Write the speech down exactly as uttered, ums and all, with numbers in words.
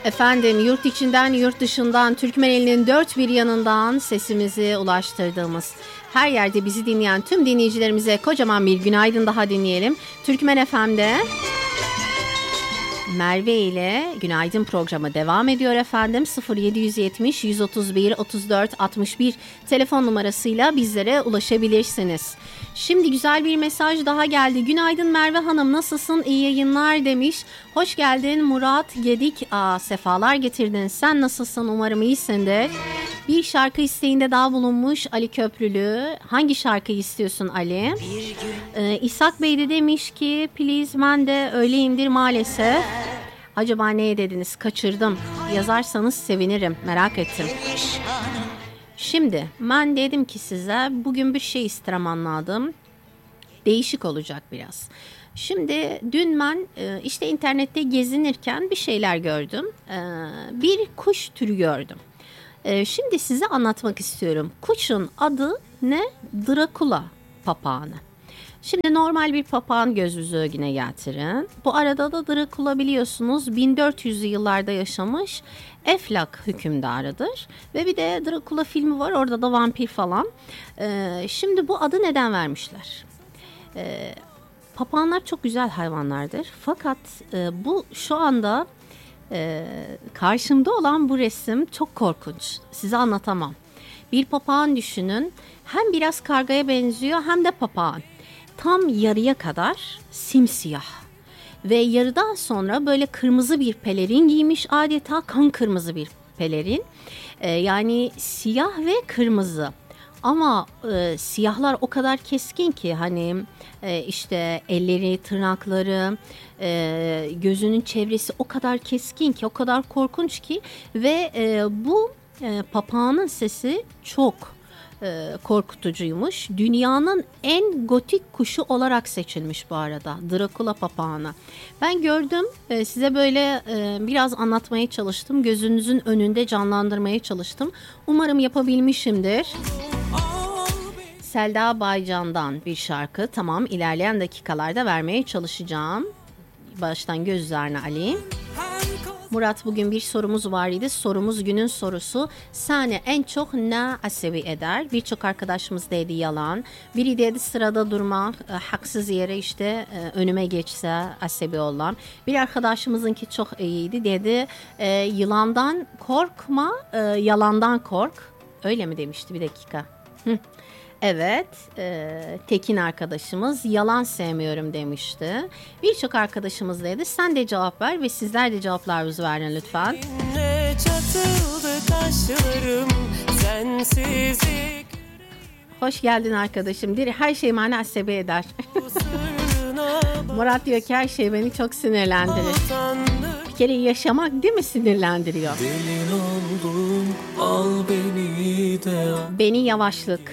Efendim, yurt içinden yurt dışından Türkmeneli'nin dört bir yanından sesimizi ulaştırdığımız, her yerde bizi dinleyen tüm dinleyicilerimize kocaman bir günaydın daha dinleyelim. Türkmen F M'de Merve ile Günaydın programı devam ediyor efendim. sıfır yedi yetmiş yüz otuz bir otuz dört altmış bir telefon numarasıyla bizlere ulaşabilirsiniz. Şimdi güzel bir mesaj daha geldi. Günaydın Merve Hanım, nasılsın? İyi yayınlar demiş. Hoş geldin Murat Gedik. Aa, sefalar getirdin. Sen nasılsın? Umarım iyisindir. Bir şarkı isteğinde daha bulunmuş Ali Köprülü. Hangi şarkıyı istiyorsun Ali? Ee, İshak Bey de demiş ki please ben de öyleyimdir maalesef. Acaba ne dediniz? Kaçırdım. Yazarsanız sevinirim. Merak ettim. Şimdi ben dedim ki size bugün bir şey isterim anladım. Değişik olacak biraz. Şimdi dün ben işte internette gezinirken bir şeyler gördüm. Bir kuş türü gördüm. Şimdi size anlatmak istiyorum. Kuşun adı ne? Drakula papağanı. Şimdi normal bir papağan gözünüze yine getirin. Bu arada da Drakula biliyorsunuz bin dört yüzlü yıllarda yaşamış Eflak hükümdarıdır. Ve bir de Drakula filmi var, orada da vampir falan. Ee, şimdi bu adı neden vermişler? Ee, papağanlar çok güzel hayvanlardır. Fakat e, bu şu anda e, karşımda olan bu resim çok korkunç. Size anlatamam. Bir papağan düşünün. Hem biraz kargaya benziyor hem de papağan. Tam yarıya kadar simsiyah ve yarıdan sonra böyle kırmızı bir pelerin giymiş, adeta kan kırmızı bir pelerin. Ee, yani siyah ve kırmızı ama e, siyahlar o kadar keskin ki hani e, işte elleri, tırnakları, e, gözünün çevresi o kadar keskin ki, o kadar korkunç ki ve e, bu e, papağanın sesi çok E, korkutucuymuş. Dünyanın en gotik kuşu olarak seçilmiş bu arada. Drakula papağanı. Ben gördüm. E, size böyle e, biraz anlatmaya çalıştım. Gözünüzün önünde canlandırmaya çalıştım. Umarım yapabilmişimdir. Selda Baycan'dan bir şarkı. Tamam, ilerleyen dakikalarda vermeye çalışacağım. Baştan göz üzerine Ali. Murat, bugün bir sorumuz var idi. Sorumuz günün sorusu. Seni en çok ne asabi eder? Birçok arkadaşımız dedi yalan. Biri dedi sırada durmak, e, haksız yere işte e, önüme geçse asabi olan. Bir arkadaşımızınki çok iyiydi. Dedi e, yılandan korkma, e, yalandan kork. Öyle mi demişti? Bir dakika. Hı. Evet, e, Tekin arkadaşımız yalan sevmiyorum demişti. Birçok arkadaşımız dedi. Sen de cevap ver ve sizler de cevaplarınızı verin lütfen. Hoş geldin arkadaşım. Diri her şey beni asabi eder. Murat diyor ki her şey beni çok sinirlendirir. Bir kere yaşamak değil mi sinirlendiriyor? Oldum, al beni, de. Beni yavaşlık.